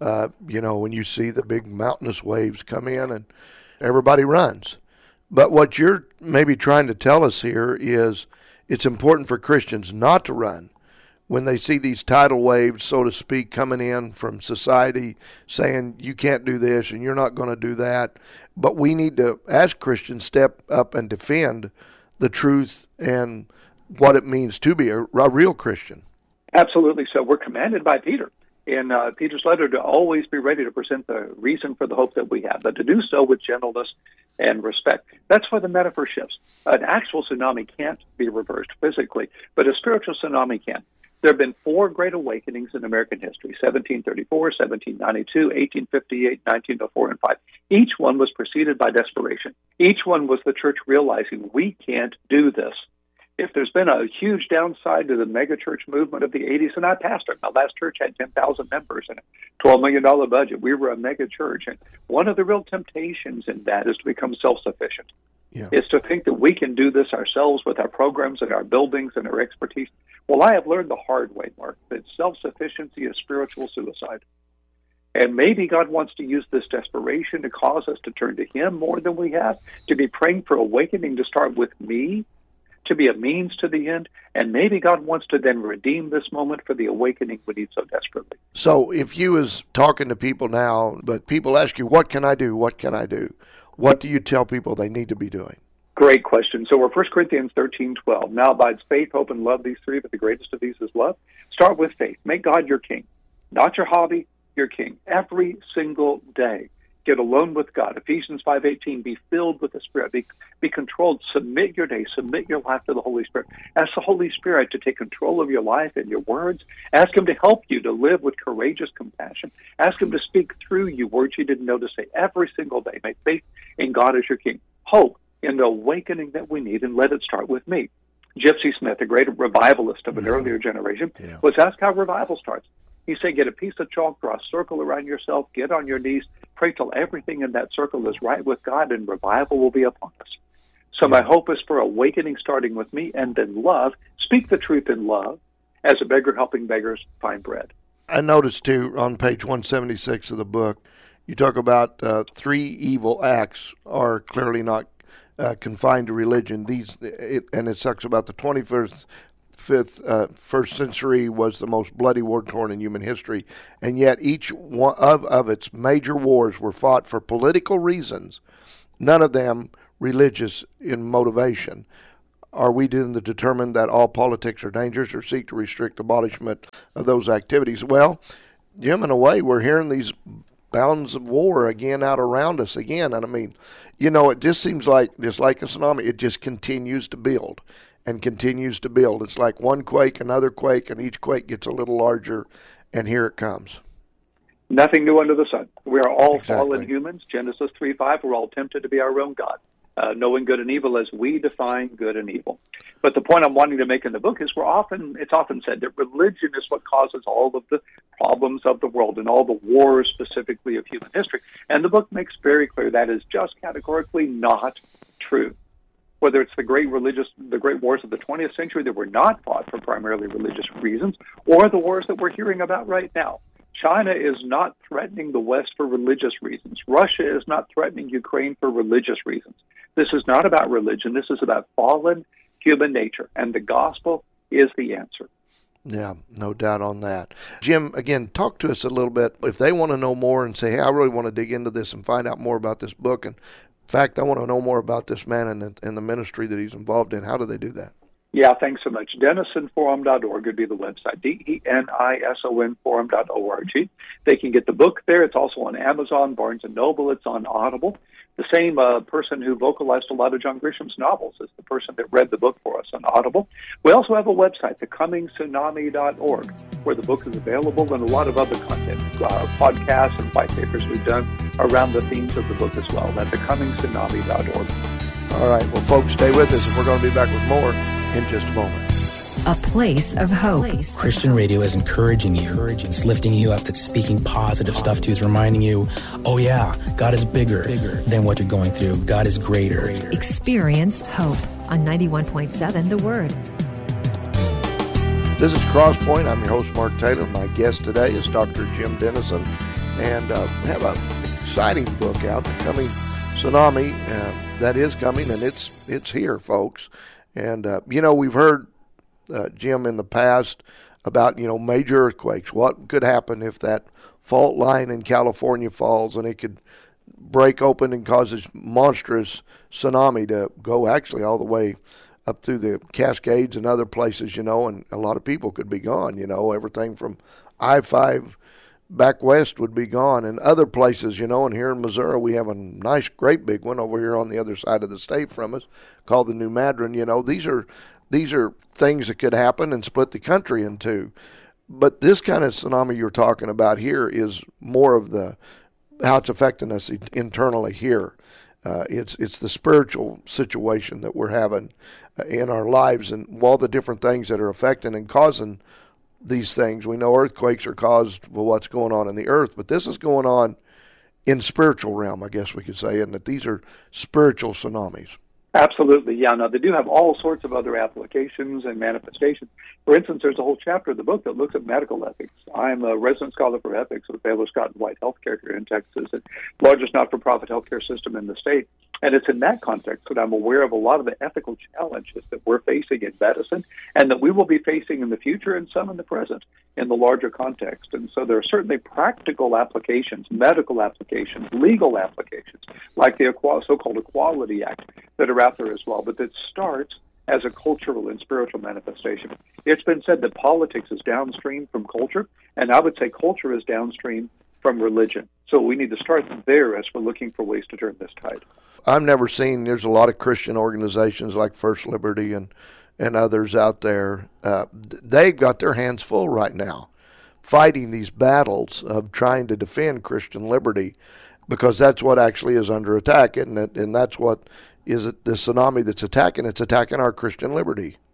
when you see the big mountainous waves come in and everybody runs. But what you're maybe trying to tell us here is it's important for Christians not to run when they see these tidal waves, so to speak, coming in from society saying you can't do this and you're not going to do that. But we need to, as Christians, step up and defend the truth and what it means to be a real Christian. Absolutely. So we're commanded by Peter in Peter's letter to always be ready to present the reason for the hope that we have, but to do so with gentleness and respect. That's why the metaphor shifts. An actual tsunami can't be reversed physically, but a spiritual tsunami can. There have been 4 great awakenings in American history, 1734, 1792, 1858, 1904, and 5. Each one was preceded by desperation. Each one was the church realizing we can't do this. If there's been a huge downside to the megachurch movement of the 80s, and I pastored, my last church had 10,000 members and a $12 million budget. We were a megachurch, and one of the real temptations in that is to become self-sufficient. Yeah. It's to think that we can do this ourselves with our programs and our buildings and our expertise. Well, I have learned the hard way, Mark, that self-sufficiency is spiritual suicide. And maybe God wants to use this desperation to cause us to turn to him more than we have, to be praying for awakening to start with me, to be a means to the end, and maybe God wants to then redeem this moment for the awakening we need so desperately. So if you was talking to people now, but people ask you, what can I do? What can I do? What do you tell people they need to be doing? Great question. So we're 1 Corinthians 13:12. Now abides faith, hope, and love, these 3, but the greatest of these is love. Start with faith. Make God your king. Not your hobby, your king. Every single day. Get alone with God. Ephesians 5:18, be filled with the Spirit. Be controlled. Submit your day. Submit your life to the Holy Spirit. Ask the Holy Spirit to take control of your life and your words. Ask him to help you to live with courageous compassion. Ask him to speak through you words you didn't know to say every single day. Make faith in God as your King. Hope in the awakening that we need, and let it start with me. Gypsy Smith, a great revivalist of an earlier generation, was asked how revival starts. He said, get a piece of chalk, draw a circle around yourself, get on your knees, pray till everything in that circle is right with God, and revival will be upon us. So my hope is for awakening starting with me, and then love. Speak the truth in love as a beggar helping beggars find bread. I noticed, too, on page 176 of the book, you talk about 3 evil acts are clearly not confined to religion. And it talks about the 21st century was the most bloody war-torn in human history, and yet each one of its major wars were fought for political reasons, none of them religious in motivation. Are we then to determine that all politics are dangerous or seek to restrict abolishment of those activities? Well, Jim, in a way, we're hearing these bounds of war again out around us again. And I mean, it just seems like, just like a tsunami, it just continues to build and continues to build. It's like one quake, another quake, and each quake gets a little larger, and here it comes. Nothing new under the sun. We are all fallen humans. Genesis 3:5, we're all tempted to be our own God, knowing good and evil as we define good and evil. But the point I'm wanting to make in the book is it's often said that religion is what causes all of the problems of the world and all the wars specifically of human history. And the book makes very clear that is just categorically not true. Whether it's the great wars of the 20th century that were not fought for primarily religious reasons, or the wars that we're hearing about right now. China is not threatening the West for religious reasons. Russia is not threatening Ukraine for religious reasons. This is not about religion. This is about fallen human nature, and the gospel is the answer. Yeah, no doubt on that. Jim, again, talk to us a little bit. If they want to know more and say, hey, I really want to dig into this and find out more about this book, and in fact, I want to know more about this man and the ministry that he's involved in, how do they do that? Yeah, thanks so much. DenisonForum.org would be the website, DENISON Forum.org. They can get the book there. It's also on Amazon, Barnes & Noble. It's on Audible. The same person who vocalized a lot of John Grisham's novels is the person that read the book for us on Audible. We also have a website, thecomingtsunami.org, where the book is available and a lot of other content, podcasts and white papers we've done around the themes of the book as well, at thecomingtsunami.org. All right. Well, folks, stay with us, and we're going to be back with more in just a moment. A place of hope. Christian radio is encouraging you. It's lifting you up. It's speaking positive stuff to you. It's reminding you, oh yeah, God is bigger than what you're going through. God is greater. Experience hope on 91.7 The Word. This is Crosspoint. I'm your host, Mark Taylor. My guest today is Dr. Jim Denison. And we have an exciting book out, The Coming Tsunami. That is coming, and it's here, folks. And, we've heard, Jim, in the past about, major earthquakes. What could happen if that fault line in California falls and it could break open and cause this monstrous tsunami to go actually all the way up through the Cascades and other places, and a lot of people could be gone, everything from I-5 back west would be gone, and other places, and here in Missouri we have a nice, great big one over here on the other side of the state from us called the New Madron. These are things that could happen and split the country in two. But this kind of tsunami you're talking about here is more of how it's affecting us internally here. It's the spiritual situation that we're having in our lives, and all the different things that are affecting and causing these things. We know earthquakes are caused by what's going on in the earth, but this is going on in spiritual realm, I guess we could say, and that these are spiritual tsunamis. Absolutely, yeah. Now, they do have all sorts of other applications and manifestations. For instance, there's a whole chapter of the book that looks at medical ethics. I'm a resident scholar for ethics with Baylor Scott & White Healthcare here in Texas, the largest not-for-profit healthcare system in the state. And it's in that context that I'm aware of a lot of the ethical challenges that we're facing in medicine and that we will be facing in the future and some in the present in the larger context. And so there are certainly practical applications, medical applications, legal applications, like the so-called Equality Act that are out there as well. But that starts as a cultural and spiritual manifestation. It's been said that politics is downstream from culture, and I would say culture is downstream from religion. So we need to start there as we're looking for ways to turn this tide. I've never seen, there's a lot of Christian organizations like First Liberty and others out there. They've got their hands full right now fighting these battles of trying to defend Christian liberty, because that's what actually is under attack, isn't it? And that's what is it, the tsunami that's attacking. It's attacking our Christian liberty.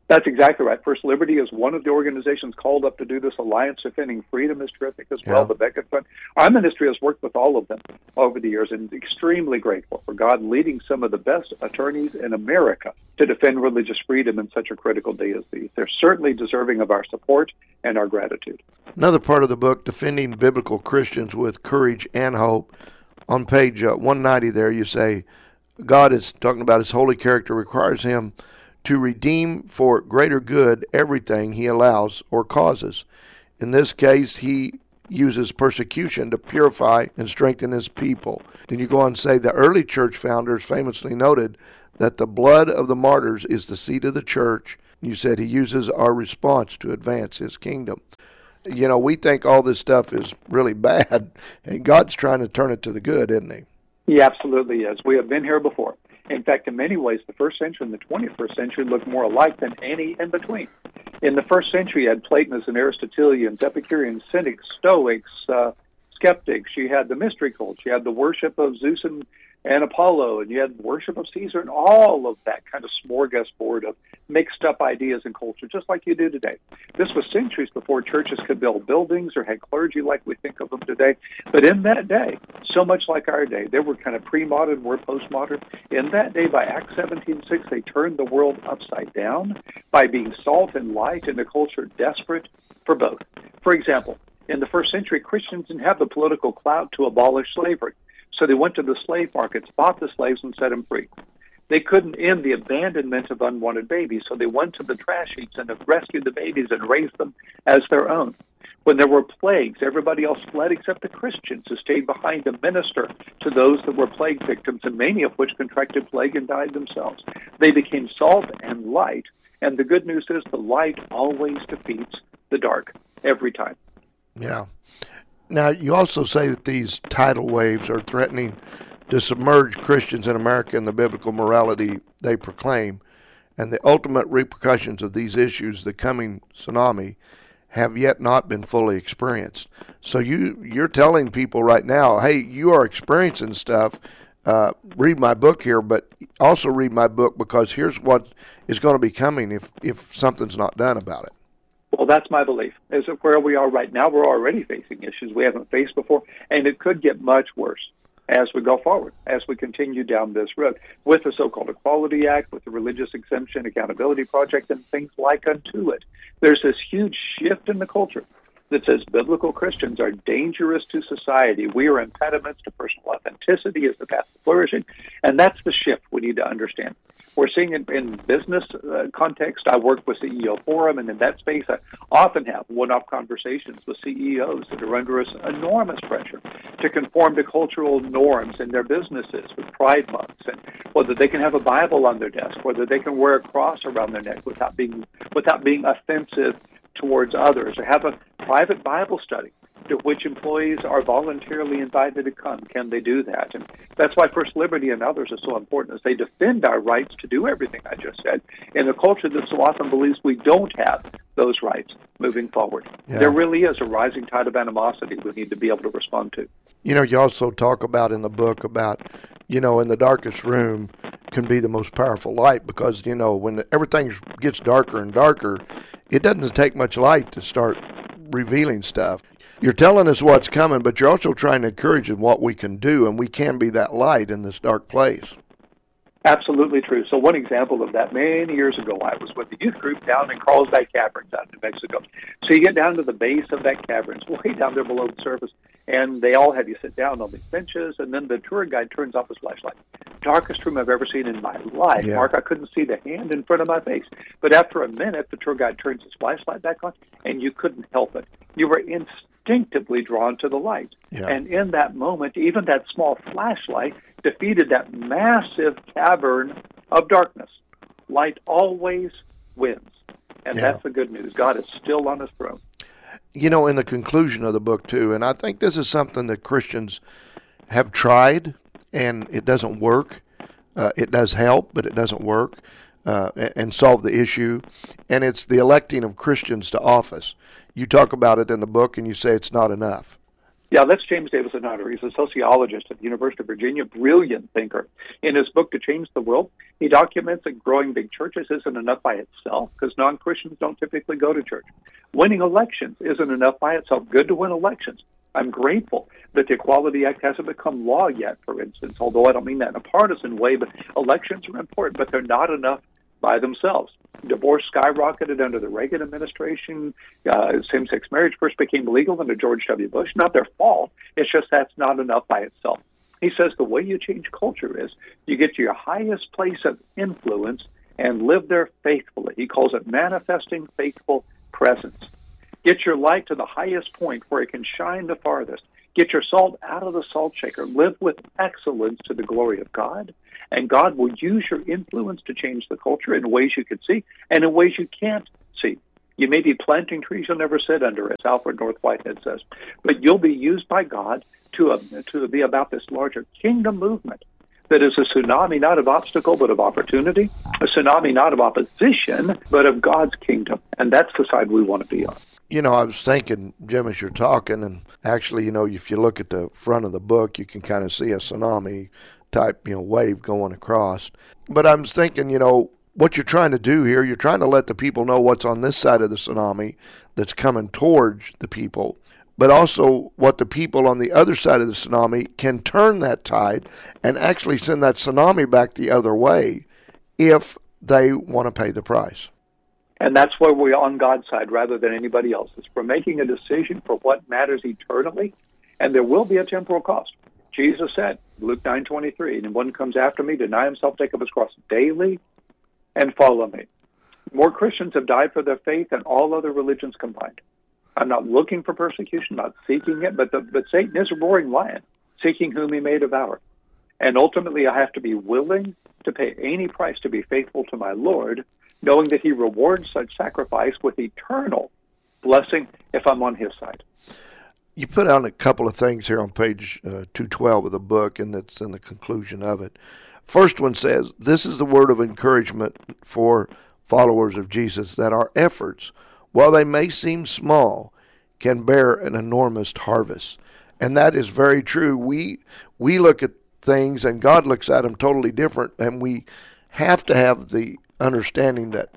That's exactly right. First Liberty is one of the organizations called up to do this. Alliance Defending Freedom is terrific as well, the Becket Fund. Our ministry has worked with all of them over the years, and extremely grateful for God leading some of the best attorneys in America to defend religious freedom in such a critical day as these. They're certainly deserving of our support and our gratitude. Another part of the book, Defending Biblical Christians with Courage and Hope, on page 190 there you say, God is talking about his holy character requires him to redeem for greater good everything he allows or causes. In this case, he uses persecution to purify and strengthen his people. Then you go on to say the early church founders famously noted that the blood of the martyrs is the seed of the church. You said he uses our response to advance his kingdom. You know, we think all this stuff is really bad, and God's trying to turn it to the good, isn't he? He absolutely is. We have been here before. In fact, in many ways, the first century and the 21st century look more alike than any in between. In the first century, you had Platonists and Aristotelians, Epicureans, Cynics, Stoics, skeptics. You had the mystery cults. You had the worship of Zeus and Apollo, and you had worship of Caesar, and all of that kind of smorgasbord of mixed up ideas and culture, just like you do today. This was centuries before churches could build buildings or had clergy like we think of them today. But in that day, so much like our day, they were kind of pre-modern, we're postmodern. In that day, by Acts 17:6, they turned the world upside down by being salt and light in a culture desperate for both. For example, in the first century, Christians didn't have the political clout to abolish slavery. So they went to the slave markets, bought the slaves, and set them free. They couldn't end the abandonment of unwanted babies, so they went to the trash heaps and rescued the babies and raised them as their own. When there were plagues, everybody else fled except the Christians, who stayed behind to minister to those that were plague victims, and many of which contracted plague and died themselves. They became salt and light, and the good news is the light always defeats the dark, every time. Yeah. Now, you also say that these tidal waves are threatening to submerge Christians in America in the biblical morality they proclaim, and the ultimate repercussions of these issues, the coming tsunami, have yet not been fully experienced. So you're telling people right now, hey, you are experiencing stuff. Read my book here, but also read my book because here's what is going to be coming if something's not done about it. Well, that's my belief. As of where we are right now, we're already facing issues we haven't faced before, and it could get much worse as we go forward, as we continue down this road, with the so-called Equality Act, with the Religious Exemption Accountability Project, and things like unto it. There's this huge shift in the culture that says biblical Christians are dangerous to society. We are impediments to personal authenticity as the path to flourishing, and that's the shift we need to understand. We're seeing it in business context. I work with CEO Forum, and in that space, I often have one-off conversations with CEOs that are under enormous pressure to conform to cultural norms in their businesses with Pride Months, and whether they can have a Bible on their desk, whether they can wear a cross around their neck without being offensive towards others, or have a private Bible study to which employees are voluntarily invited to come. Can they do that? And that's why First Liberty and others are so important, as they defend our rights to do everything I just said in a culture that so often believes we don't have those rights moving forward. Yeah. There really is a rising tide of animosity we need to be able to respond to. You know, you also talk about in the book about, you know, in the darkest room can be the most powerful light because, you know, when everything gets darker and darker, it doesn't take much light to start revealing stuff. You're telling us what's coming, but you're also trying to encourage what we can do, and we can be that light in this dark place. Absolutely true. So one example of that, many years ago, I was with a youth group down in Carlsbad Caverns out in New Mexico. So you get down to the base of that cavern, it's way down there below the surface, and they all have you sit down on these benches, and then the tour guide turns off his flashlight. Darkest room I've ever seen in my life. Yeah. Mark, I couldn't see the hand in front of my face. But after a minute, the tour guide turns his flashlight back on, and you couldn't help it. You were instinctively drawn to the light. Yeah. And in that moment, even that small flashlight defeated that massive cavern of darkness. Light always wins. And that's the good news. God is still on his throne. You know, in the conclusion of the book, too, and I think this is something that Christians have tried, and it doesn't work. It does help, but it doesn't work and solve the issue. And it's the electing of Christians to office. You talk about it in the book, and you say it's not enough. Yeah, that's James Davison Hunter. He's a sociologist at the University of Virginia, brilliant thinker. In his book, To Change the World, he documents that growing big churches isn't enough by itself because non-Christians don't typically go to church. Winning elections isn't enough by itself. Good to win elections. I'm grateful that the Equality Act hasn't become law yet, for instance, although I don't mean that in a partisan way, but elections are important, but they're not enough by themselves. Divorce skyrocketed under the Reagan administration. Same-sex marriage first became legal under George W. Bush. Not their fault. It's just that's not enough by itself. He says the way you change culture is you get to your highest place of influence and live there faithfully. He calls it manifesting faithful presence. Get your light to the highest point where it can shine the farthest. Get your salt out of the salt shaker. Live with excellence to the glory of God. And God will use your influence to change the culture in ways you can see and in ways you can't see. You may be planting trees you'll never sit under, as Alfred North Whitehead says, but you'll be used by God to be about this larger kingdom movement that is a tsunami not of obstacle but of opportunity, a tsunami not of opposition but of God's kingdom. And that's the side we want to be on. You know, I was thinking, Jim, as you're talking, and actually, you know, if you look at the front of the book, you can kind of see a tsunami type, wave going across. But I was thinking, what you're trying to do here, you're trying to let the people know what's on this side of the tsunami that's coming towards the people, but also what the people on the other side of the tsunami can turn that tide and actually send that tsunami back the other way if they want to pay the price. And that's where we're on God's side rather than anybody else's. We're making a decision for what matters eternally, and there will be a temporal cost. Jesus said, Luke 9:23, and one comes after me, deny himself, take up his cross daily, and follow me. More Christians have died for their faith than all other religions combined. I'm not looking for persecution, not seeking it, but Satan is a roaring lion, seeking whom he may devour. And ultimately, I have to be willing to pay any price to be faithful to my Lord, knowing that he rewards such sacrifice with eternal blessing if I'm on his side. You put out a couple of things here on page 212 of the book, and that's in the conclusion of it. First one says, this is the word of encouragement for followers of Jesus, that our efforts, while they may seem small, can bear an enormous harvest. And that is very true. We look at things, and God looks at them totally different, and we have to have the understanding that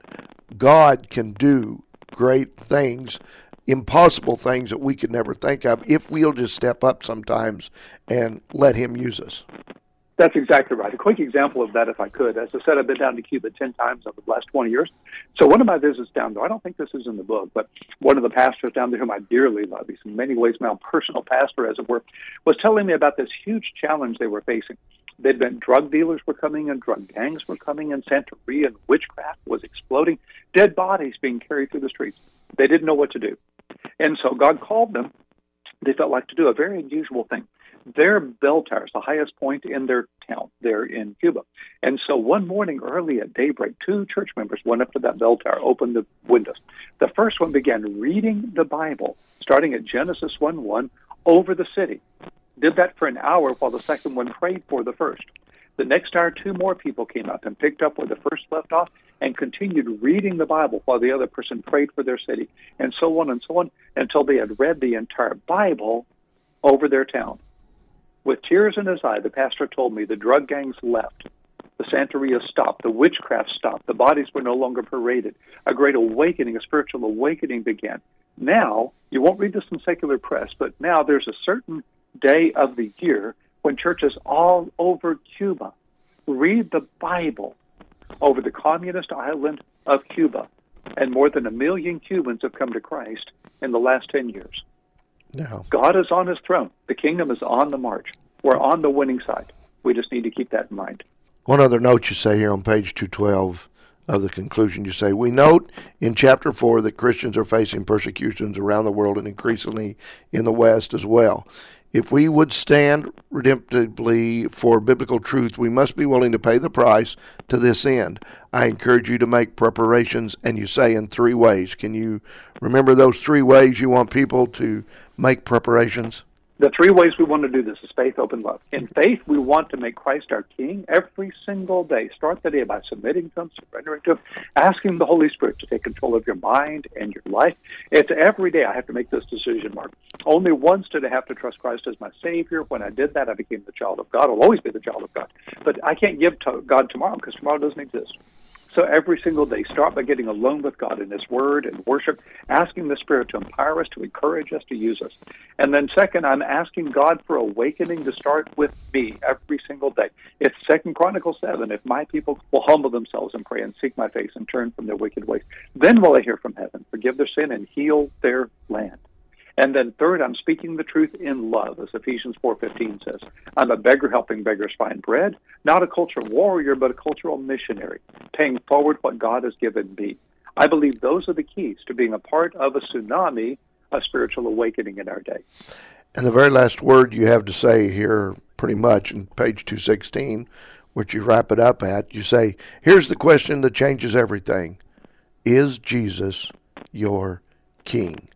God can do great things, impossible things that we could never think of if we'll just step up sometimes and let him use us. That's exactly right. A quick example of that, if I could. As I said, I've been down to Cuba 10 times over the last 20 years. So one of my visits down there, I don't think this is in the book, but one of the pastors down there whom I dearly love, he's in many ways my own personal pastor, as it were, was telling me about this huge challenge they were facing. They'd been drug dealers were coming in, drug gangs were coming in, Santeria and witchcraft was exploding, dead bodies being carried through the streets. They didn't know what to do. And so God called them. They felt like to do a very unusual thing. Their bell tower is the highest point in their town there in Cuba. And so one morning early at daybreak, 2 church members went up to that bell tower, opened the windows. The first one began reading the Bible, starting at Genesis 1:1, over the city. Did that for an hour while the second one prayed for the first. The next hour, 2 more people came up and picked up where the first left off and continued reading the Bible while the other person prayed for their city, and so on, until they had read the entire Bible over their town. With tears in his eye, the pastor told me the drug gangs left. The Santeria stopped. The witchcraft stopped. The bodies were no longer paraded. A great awakening, a spiritual awakening began. Now, you won't read this in secular press, but now there's a certain day of the year when churches all over Cuba read the Bible over the communist island of Cuba. And more than 1 million Cubans have come to Christ in the last 10 years. No. God is on his throne. The kingdom is on the march. We're on the winning side. We just need to keep that in mind. One other note you say here on page 212 of the conclusion, you say, we note in chapter 4 that Christians are facing persecutions around the world and increasingly in the West as well. If we would stand redemptively for biblical truth, we must be willing to pay the price to this end. I encourage you to make preparations, and you say in 3 ways. Can you remember those 3 ways you want people to make preparations? The three ways we want to do this is faith, hope, and love. In faith, we want to make Christ our King every single day. Start the day by submitting to Him, surrendering to Him, asking the Holy Spirit to take control of your mind and your life. It's every day I have to make this decision, Mark. Only once did I have to trust Christ as my Savior. When I did that, I became the child of God. I'll always be the child of God. But I can't give to God tomorrow because tomorrow doesn't exist. So every single day, start by getting alone with God in His Word and worship, asking the Spirit to empower us, to encourage us, to use us. And then second, I'm asking God for awakening to start with me every single day. It's 2 Chronicles 7. If my people will humble themselves and pray and seek my face and turn from their wicked ways, then will I hear from heaven, forgive their sin, and heal their land. And then third, I'm speaking the truth in love, as Ephesians 4:15 says. I'm a beggar helping beggars find bread, not a cultural warrior, but a cultural missionary, paying forward what God has given me. I believe those are the keys to being a part of a tsunami of spiritual awakening in our day. And the very last word you have to say here, pretty much, in page 216, which you wrap it up at, you say, here's the question that changes everything. Is Jesus your King?